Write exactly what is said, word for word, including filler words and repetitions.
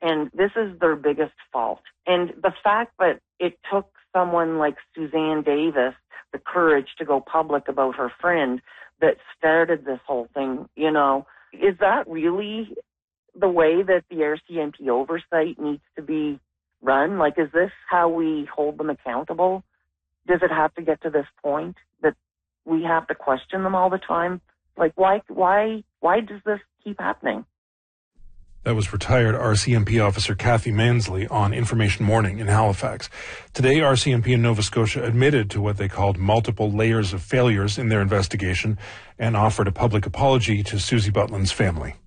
And this is their biggest fault. And the fact that it took someone like Suzanne Davis the courage to go public about her friend that started this whole thing, you know, is that really the way that the R C M P oversight needs to be run? Like, is this how we hold them accountable? Does it have to get to this point that we have to question them all the time? Like, why, why, why does this keep happening? That was retired R C M P officer Kathy Mansley on Information Morning in Halifax. Today, R C M P in Nova Scotia admitted to what they called multiple layers of failures in their investigation and offered a public apology to Susie Butlin's family.